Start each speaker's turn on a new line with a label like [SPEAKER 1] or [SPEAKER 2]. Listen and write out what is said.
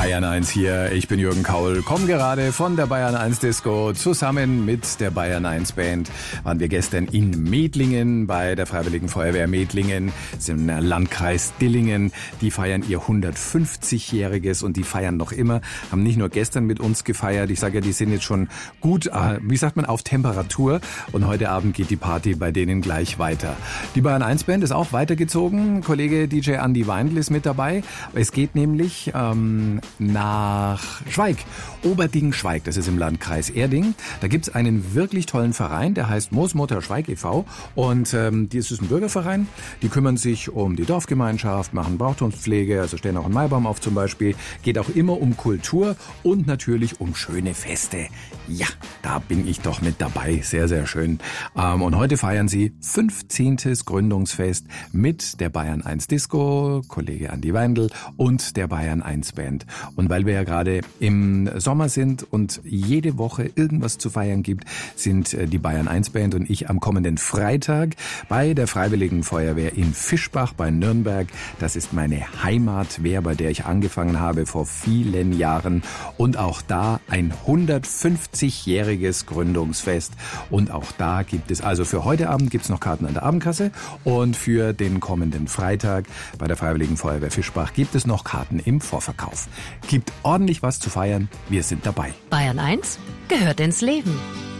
[SPEAKER 1] Bayern 1 hier, ich bin Jürgen Kaul, komme gerade von der Bayern 1 Disco. Zusammen mit der Bayern 1 Band waren wir gestern in Medlingen bei der Freiwilligen Feuerwehr Medlingen, das ist im Landkreis Dillingen. Die feiern ihr 150-jähriges und die feiern noch immer, haben nicht nur gestern mit uns gefeiert, ich sage ja, die sind jetzt schon gut, wie sagt man, auf Temperatur und heute Abend geht die Party bei denen gleich weiter. Die Bayern 1 Band ist auch weitergezogen, Kollege DJ Andi Weindl ist mit dabei. Es geht nämlich nach Schweig, Oberding-Schweig, das ist im Landkreis Erding. Da gibt's einen wirklich tollen Verein, der heißt Moosmutter Schweig e.V. Und das ist ein Bürgerverein, die kümmern sich um die Dorfgemeinschaft, machen Brauchtumspflege, also stellen auch einen Maibaum auf zum Beispiel. Geht auch immer um Kultur und natürlich um schöne Feste. Ja, da bin ich doch mit dabei, sehr, sehr schön. Und heute feiern sie 15. Gründungsfest mit der Bayern 1 Disco, Kollege Andi Weindl und der Bayern 1 Band. Und weil wir ja gerade im Sommer sind und jede Woche irgendwas zu feiern gibt, sind die Bayern 1 Band und ich am kommenden Freitag bei der Freiwilligen Feuerwehr in Fischbach bei Nürnberg. Das ist meine Heimatwehr, bei der ich angefangen habe vor vielen Jahren. Und auch da ein 150-jähriges Gründungsfest. Und auch da gibt es, also für heute Abend gibt es noch Karten an der Abendkasse und für den kommenden Freitag bei der Freiwilligen Feuerwehr Fischbach gibt es noch Karten im Vorverkauf. Gibt ordentlich was zu feiern. Wir sind dabei.
[SPEAKER 2] Bayern 1 gehört ins Leben.